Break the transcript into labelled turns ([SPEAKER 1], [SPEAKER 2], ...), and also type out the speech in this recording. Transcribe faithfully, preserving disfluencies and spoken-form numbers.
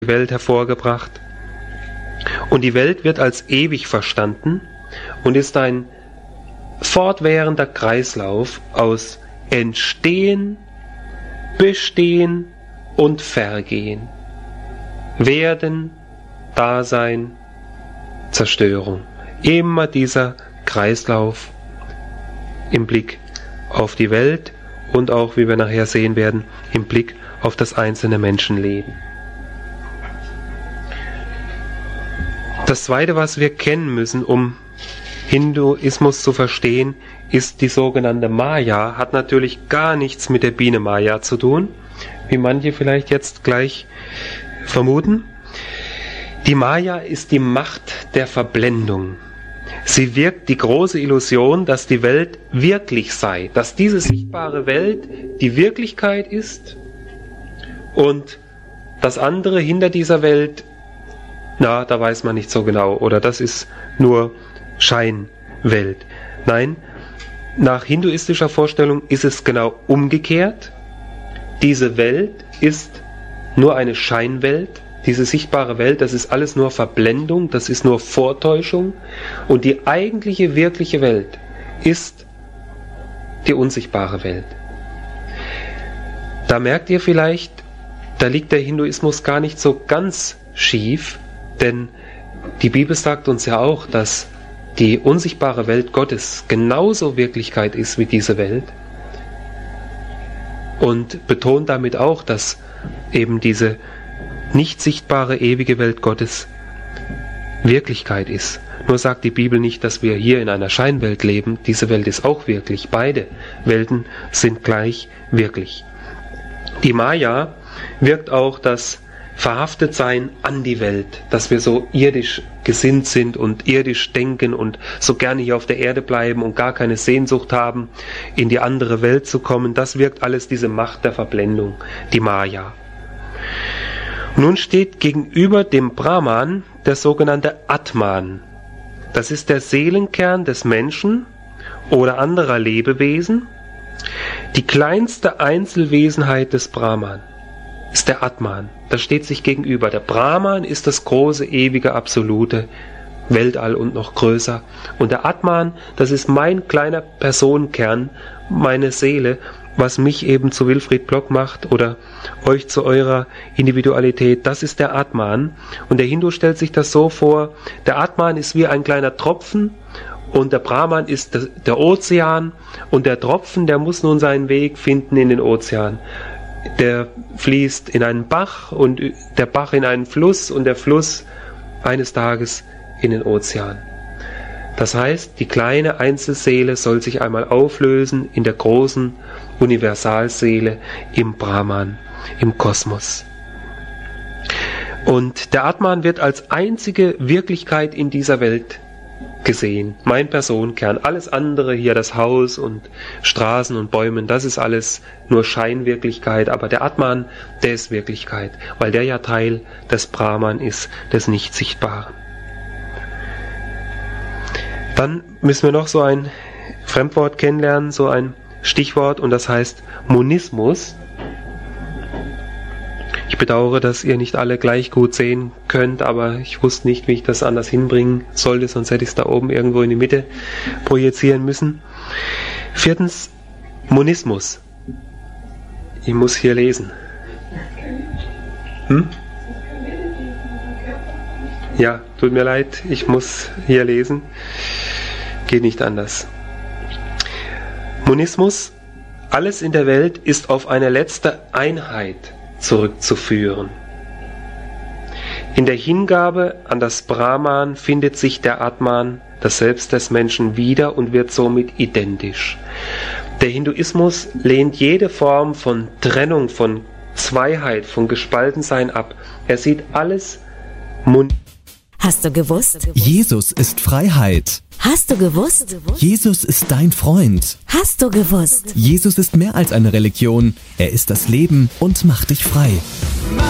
[SPEAKER 1] die Welt hervorgebracht. Und die Welt wird als ewig verstanden und ist ein fortwährender Kreislauf aus Entstehen, Bestehen und Vergehen. Werden, Dasein, Zerstörung. Immer dieser Kreislauf im Blick auf die Welt und auch, wie wir nachher sehen werden, im Blick auf das einzelne Menschenleben. Das Zweite, was wir kennen müssen, um Hinduismus zu verstehen, ist die sogenannte Maya. Hat natürlich gar nichts mit der Biene Maya zu tun, wie manche vielleicht jetzt gleich vermuten. Die Maya ist die Macht der Verblendung. Sie wirkt die große Illusion, dass die Welt wirklich sei, dass diese sichtbare Welt die Wirklichkeit ist und das andere hinter dieser Welt, na, da weiß man nicht so genau, oder das ist nur Scheinwelt. Nein, nach hinduistischer Vorstellung ist es genau umgekehrt. Diese Welt ist nur eine Scheinwelt. Diese sichtbare Welt, das ist alles nur Verblendung, das ist nur Vortäuschung. Und die eigentliche, wirkliche Welt ist die unsichtbare Welt. Da merkt ihr vielleicht, da liegt der Hinduismus gar nicht so ganz schief, denn die Bibel sagt uns ja auch, dass die unsichtbare Welt Gottes genauso Wirklichkeit ist wie diese Welt. Und betont damit auch, dass eben diese nicht sichtbare, ewige Welt Gottes Wirklichkeit ist. Nur sagt die Bibel nicht, dass wir hier in einer Scheinwelt leben. Diese Welt ist auch wirklich. Beide Welten sind gleich wirklich. Die Maya wirkt auch das Verhaftetsein an die Welt, dass wir so irdisch gesinnt sind und irdisch denken und so gerne hier auf der Erde bleiben und gar keine Sehnsucht haben, in die andere Welt zu kommen. Das wirkt alles diese Macht der Verblendung, die Maya. Nun steht gegenüber dem Brahman der sogenannte Atman. Das ist der Seelenkern des Menschen oder anderer Lebewesen. Die kleinste Einzelwesenheit des Brahman ist der Atman. Das steht sich gegenüber. Der Brahman ist das große, ewige, absolute Weltall und noch größer. Und der Atman, das ist mein kleiner Personenkern, meine Seele, was mich eben zu Wilfried Block macht oder euch zu eurer Individualität. Das ist der Atman. Und der Hindu stellt sich das so vor, der Atman ist wie ein kleiner Tropfen und der Brahman ist der Ozean und der Tropfen, der muss nun seinen Weg finden in den Ozean. Der fließt in einen Bach und der Bach in einen Fluss und der Fluss eines Tages in den Ozean. Das heißt, die kleine Einzelseele soll sich einmal auflösen in der großen Universalseele im Brahman, im Kosmos. Und der Atman wird als einzige Wirklichkeit in dieser Welt gesehen. Mein Personenkern, alles andere hier, das Haus und Straßen und Bäumen, das ist alles nur Scheinwirklichkeit, aber der Atman, der ist Wirklichkeit, weil der ja Teil des Brahman ist, des Nicht-Sichtbaren. Dann müssen wir noch so ein Fremdwort kennenlernen, so ein Stichwort, und das heißt Monismus. Ich bedauere, dass ihr nicht alle gleich gut sehen könnt, aber ich wusste nicht, wie ich das anders hinbringen sollte, sonst hätte ich es da oben irgendwo in die Mitte projizieren müssen. Viertens, Monismus. Ich muss hier lesen. Hm? Ja, tut mir leid, ich muss hier lesen. Geht nicht anders. Monismus, alles in der Welt ist auf eine letzte Einheit zurückzuführen. In der Hingabe an das Brahman findet sich der Atman, das Selbst des Menschen, wieder und wird somit identisch. Der Hinduismus lehnt jede Form von Trennung, von Zweiheit, von Gespaltensein ab. Er sieht alles mon-
[SPEAKER 2] Hast du gewusst?
[SPEAKER 3] Jesus ist Freiheit.
[SPEAKER 2] Hast du gewusst?
[SPEAKER 3] Jesus ist dein Freund.
[SPEAKER 2] Hast du gewusst?
[SPEAKER 3] Jesus ist mehr als eine Religion. Er ist das Leben und macht dich frei.